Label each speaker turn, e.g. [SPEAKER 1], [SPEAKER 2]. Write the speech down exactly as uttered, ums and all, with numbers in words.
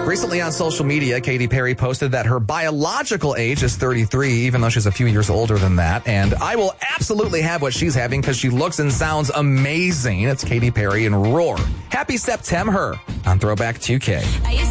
[SPEAKER 1] Recently on social media, Katy Perry posted that her biological age is thirty-three, even though she's a few years older than that. And I will absolutely have what she's having because she looks and sounds amazing. It's Katy Perry and Roar. Happy September on Throwback two K.